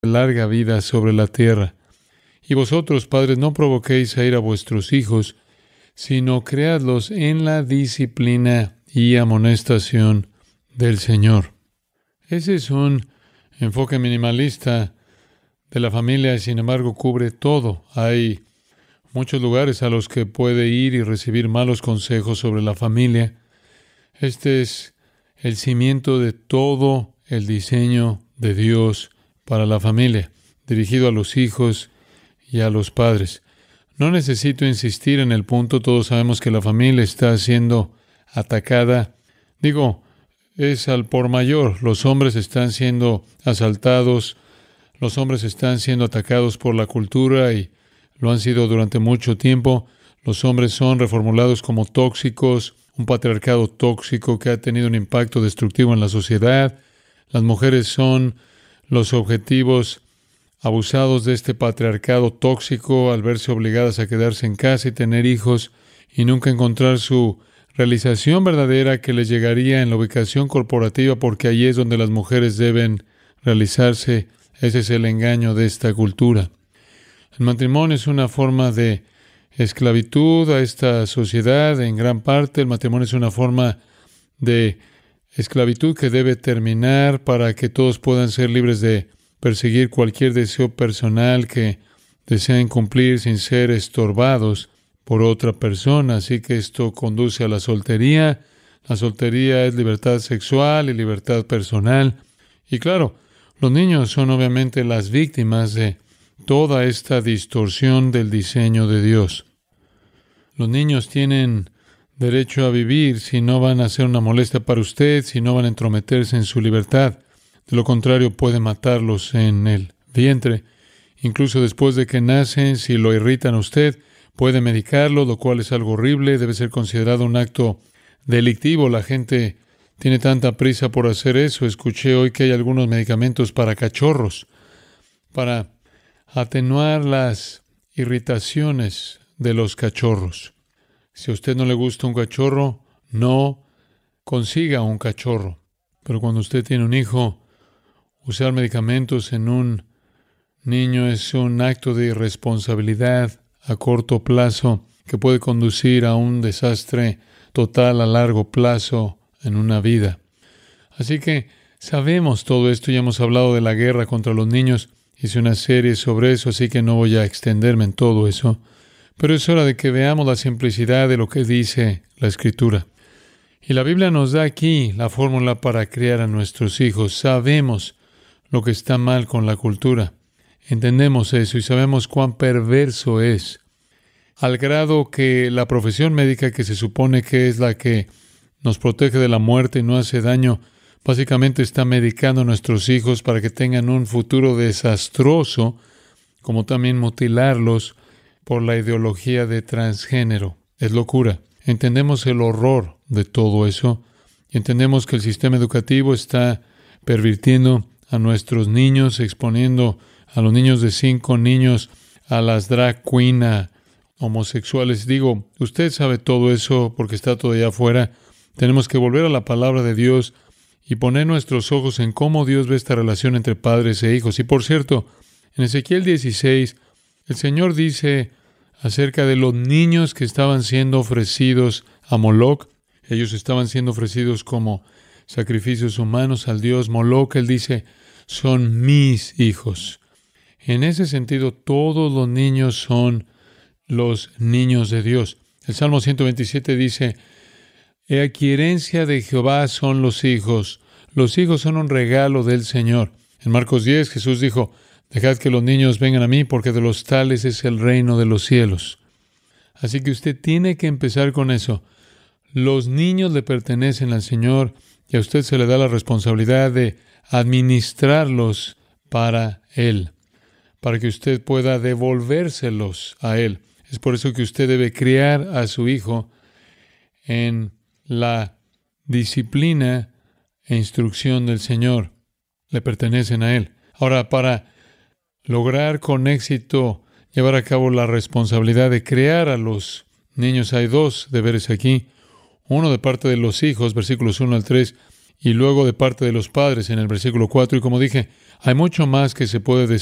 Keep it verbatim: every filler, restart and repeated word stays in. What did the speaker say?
larga vida sobre la tierra. Y vosotros, padres, no provoquéis a ir a vuestros hijos, sino creadlos en la disciplina y amonestación del Señor. Ese es un enfoque minimalista de la familia y sin embargo cubre todo. Hay muchos lugares a los que puede ir y recibir malos consejos sobre la familia. Este es el cimiento de todo el diseño de Dios para la familia, dirigido a los hijos y a los padres. No necesito insistir en el punto, todos sabemos que la familia está siendo atacada. Digo, es al por mayor. Los hombres están siendo asaltados, los hombres están siendo atacados por la cultura y lo han sido durante mucho tiempo. Los hombres son reformulados como tóxicos, un patriarcado tóxico que ha tenido un impacto destructivo en la sociedad. Las mujeres son los objetivos abusados de este patriarcado tóxico al verse obligadas a quedarse en casa y tener hijos y nunca encontrar su realización verdadera que les llegaría en la ubicación corporativa, porque allí es donde las mujeres deben realizarse. Ese es el engaño de esta cultura. El matrimonio es una forma de esclavitud a esta sociedad. En gran parte, el matrimonio es una forma de esclavitud que debe terminar para que todos puedan ser libres de perseguir cualquier deseo personal que deseen cumplir sin ser estorbados por otra persona. Así que esto conduce a la soltería. La soltería es libertad sexual y libertad personal. Y claro, los niños son obviamente las víctimas de toda esta distorsión del diseño de Dios. Los niños tienen derecho a vivir si no van a ser una molestia para usted, si no van a entrometerse en su libertad. De lo contrario, puede matarlos en el vientre. Incluso después de que nacen, si lo irritan a usted, puede medicarlo, lo cual es algo horrible. Debe ser considerado un acto delictivo. La gente tiene tanta prisa por hacer eso. Escuché hoy que hay algunos medicamentos para cachorros, para atenuar las irritaciones de los cachorros. Si a usted no le gusta un cachorro, no consiga un cachorro. Pero cuando usted tiene un hijo, usar medicamentos en un niño es un acto de irresponsabilidad a corto plazo que puede conducir a un desastre total a largo plazo en una vida. Así que sabemos todo esto, ya hemos hablado de la guerra contra los niños. Hice una serie sobre eso, así que no voy a extenderme en todo eso. Pero es hora de que veamos la simplicidad de lo que dice la Escritura. Y la Biblia nos da aquí la fórmula para criar a nuestros hijos. Sabemos lo que está mal con la cultura. Entendemos eso y sabemos cuán perverso es, al grado que la profesión médica, que se supone que es la que nos protege de la muerte y no hace daño, básicamente está medicando a nuestros hijos para que tengan un futuro desastroso, como también mutilarlos por la ideología de transgénero. Es locura. Entendemos el horror de todo eso y entendemos que el sistema educativo está pervirtiendo a nuestros niños, exponiendo a los niños de cinco niños a las drag queen, a homosexuales. Digo, usted sabe todo eso porque está todavía afuera. Tenemos que volver a la palabra de Dios y poner nuestros ojos en cómo Dios ve esta relación entre padres e hijos. Y por cierto, en Ezequiel dieciséis, el Señor dice acerca de los niños que estaban siendo ofrecidos a Moloc. Ellos estaban siendo ofrecidos como sacrificios humanos al dios Moloc. Él dice, son mis hijos. En ese sentido, todos los niños son los niños de Dios. El Salmo ciento veintisiete dice, he aquí herencia de Jehová son los hijos. Los hijos son un regalo del Señor. En Marcos diez, Jesús dijo, dejad que los niños vengan a mí, porque de los tales es el reino de los cielos. Así que usted tiene que empezar con eso. Los niños le pertenecen al Señor y a usted se le da la responsabilidad de administrarlos para Él, para que usted pueda devolvérselos a Él. Es por eso que usted debe criar a su hijo en la disciplina e instrucción del Señor. Le pertenecen a Él. Ahora, para lograr con éxito llevar a cabo la responsabilidad de criar a los niños, hay dos deberes aquí. Uno de parte de los hijos, versículos uno al tres, y luego de parte de los padres en el versículo cuatro. Y como dije, Hay mucho más que se puede decir